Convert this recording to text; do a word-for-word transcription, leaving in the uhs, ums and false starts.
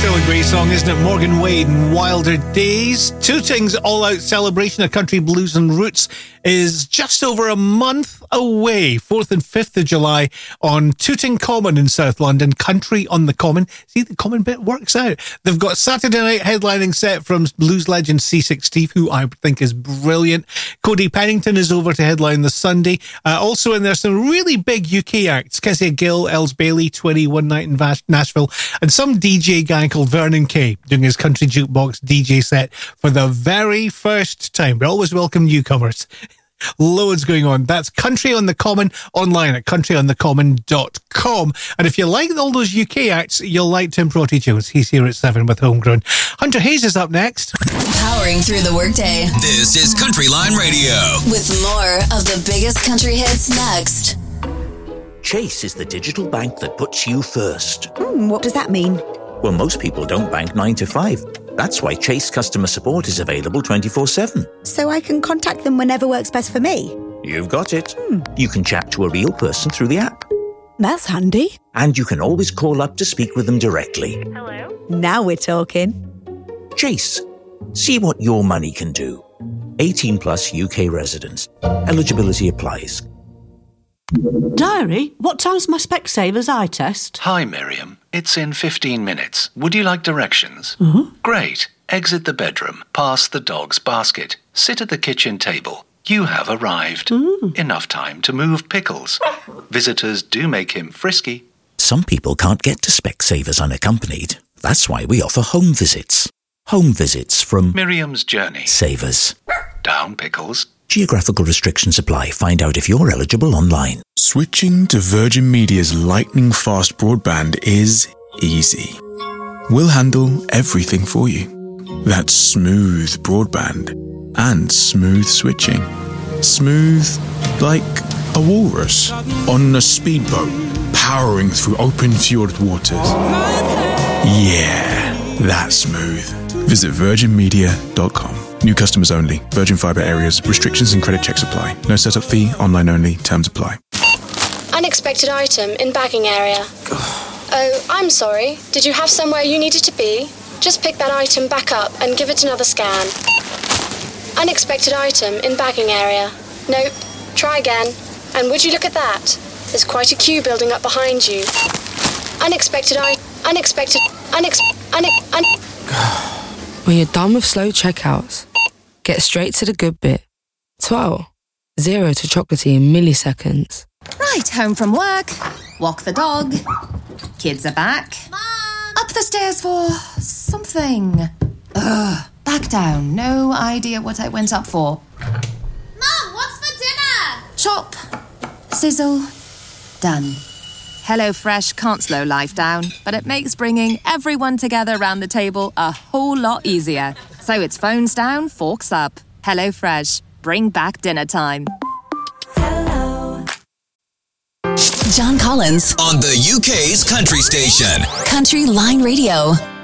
Still a great song, isn't it? Morgan Wade and Wilder Days. Tooting's all-out celebration of country blues and roots is just over a month away. fourth and fifth of July on Tooting Common in South London. Country on the Common. See, the Common bit works out. They've got Saturday night headlining set from blues legend C six Steve, who I think is brilliant. Cody Pennington is over to headline the Sunday. Uh, also in there, some really big U K acts. Kessie Gill, Els Bailey, Twinny, One Night in Vash- Nashville, and some D J guy called Vernon Kay doing his country jukebox D J set for the very first time. We always welcome newcomers. Loads going on. That's Country on the Common online at country on the common dot com. And if you like all those U K acts, you'll like Tim Protty Jones. He's here at seven with Homegrown. Hunter Hayes is up next. Powering through the workday. This is Country Line Radio. With more of the biggest country hits next. Chase is the digital bank that puts you first. Mm, what does that mean? Well, most people don't bank nine to five. That's why Chase customer support is available twenty-four seven. So I can contact them whenever works best for me? You've got it. Hmm. You can chat to a real person through the app. That's handy. And you can always call up to speak with them directly. Hello? Now we're talking. Chase. See what your money can do. eighteen plus U K residents. Eligibility applies. Diary, what time's my Specsavers eye test? Hi, Miriam. It's in fifteen minutes. Would you like directions? Uh-huh. Great. Exit the bedroom, past the dog's basket, sit at the kitchen table. You have arrived. Mm. Enough time to move pickles. Visitors do make him frisky. Some people can't get to Specsavers unaccompanied. That's why we offer home visits. Home visits from Miriam's Journey. Savers. Down pickles. Geographical restrictions apply. Find out if you're eligible online. Switching to Virgin Media's lightning-fast broadband is easy. We'll handle everything for you. That's smooth broadband and smooth switching. Smooth like a walrus on a speedboat powering through open fjord waters. Yeah, that's smooth. Visit virgin media dot com. New customers only. Virgin Fibre areas. Restrictions and credit checks apply. No setup fee. Online only. Terms apply. Unexpected item in bagging area. Oh, I'm sorry. Did you have somewhere you needed to be? Just pick that item back up and give it another scan. Unexpected item in bagging area. Nope. Try again. And would you look at that? There's quite a queue building up behind you. Unexpected I... Unexpected... Unex... Unex... Un- When you're done with slow checkouts, get straight to the good bit. twelve. Zero to chocolatey in milliseconds. Right, home from work. Walk the dog. Kids are back. Mom! Up the stairs for something. Ugh, back down. No idea what I went up for. Mom, what's for dinner? Chop. Sizzle. Done. HelloFresh can't slow life down, but it makes bringing everyone together around the table a whole lot easier. So it's phones down, forks up. HelloFresh. Bring back dinner time. John Collins on the U K's country station. Country Line Radio.